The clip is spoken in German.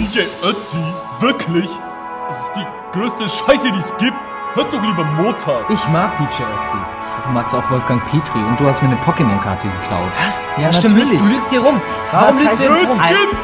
DJ Ötzi, wirklich? Das ist die größte Scheiße, die es gibt. Hört doch lieber Mozart. Ich mag DJ Ötzi. Ja, du magst auch Wolfgang Petri und du hast mir eine Pokémon-Karte geklaut. Was? Ja, Das stimmt natürlich. nicht. Du lügst hier rum. Warum lügst du jetzt rum?